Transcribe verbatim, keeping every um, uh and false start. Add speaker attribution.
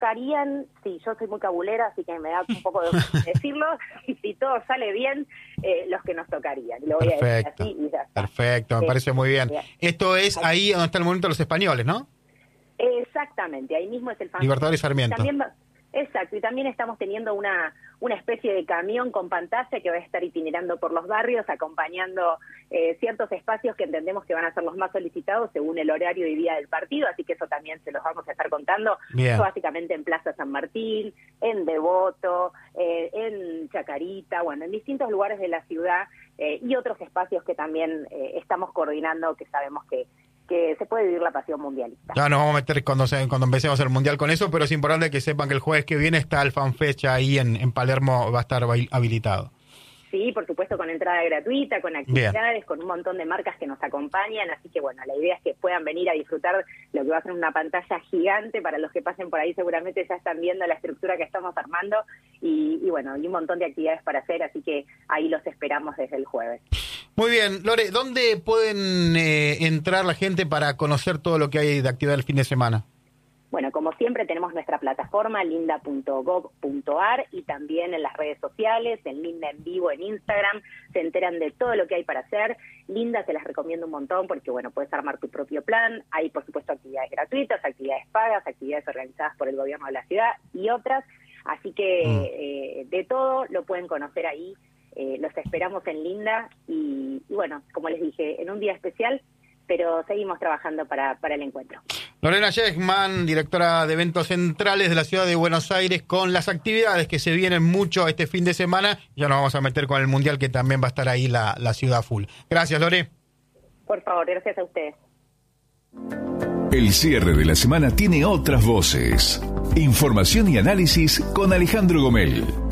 Speaker 1: tocarían, sí, yo soy muy cabulera, así que me da un poco de decirlo, y si todo sale bien, eh, los que nos tocarían. Lo voy
Speaker 2: Perfecto,
Speaker 1: a decir así y ya está.
Speaker 2: perfecto, me
Speaker 1: eh,
Speaker 2: parece muy bien.
Speaker 1: bien.
Speaker 2: Esto es ahí donde está el Monumento a los Españoles, ¿no?
Speaker 1: Exactamente, ahí mismo es el fan.
Speaker 2: Libertador y Sarmiento.
Speaker 1: También va, exacto, y también estamos teniendo una una especie de camión con pantalla que va a estar itinerando por los barrios, acompañando eh, ciertos espacios que entendemos que van a ser los más solicitados según el horario y día del partido, así que eso también se los vamos a estar contando.
Speaker 2: Bien.
Speaker 1: Básicamente en Plaza San Martín, en Devoto, eh, en Chacarita, bueno, en distintos lugares de la ciudad eh, y otros espacios que también eh, estamos coordinando, que sabemos que que se puede vivir la pasión mundialista.
Speaker 2: Ya nos vamos a meter cuando se, cuando empecemos el Mundial con eso, pero es importante que sepan que el jueves que viene está el FanFest ahí en, en Palermo, va a estar habilitado.
Speaker 1: Sí, por supuesto, con entrada gratuita, con actividades, Bien. con un montón de marcas que nos acompañan, así que bueno, la idea es que puedan venir a disfrutar lo que va a ser una pantalla gigante. Para los que pasen por ahí seguramente ya están viendo la estructura que estamos armando y, y bueno, y un montón de actividades para hacer, así que ahí los esperamos desde el jueves.
Speaker 2: Muy bien, Lore, ¿dónde pueden eh, entrar la gente para conocer todo lo que hay de actividad el fin de semana?
Speaker 1: Bueno, como siempre tenemos nuestra plataforma linda punto gov punto ar y también en las redes sociales, en Linda en Vivo en Instagram, se enteran de todo lo que hay para hacer. Linda se las recomiendo un montón porque, bueno, puedes armar tu propio plan. Hay, por supuesto, actividades gratuitas, actividades pagas, actividades organizadas por el gobierno de la ciudad y otras. Así que mm. eh, de todo lo pueden conocer ahí. Eh, los esperamos en Linda y, y, bueno, como les dije, en un día especial, pero seguimos trabajando para, para el encuentro.
Speaker 2: Lorena Schexman, directora de eventos centrales de la ciudad de Buenos Aires, con las actividades que se vienen mucho este fin de semana. Ya nos vamos a meter con el Mundial, que también va a estar ahí la, la ciudad full. Gracias, Lore.
Speaker 1: Por favor, gracias a ustedes.
Speaker 3: El cierre de la semana tiene otras voces. Información y análisis con Alejandro Gomel.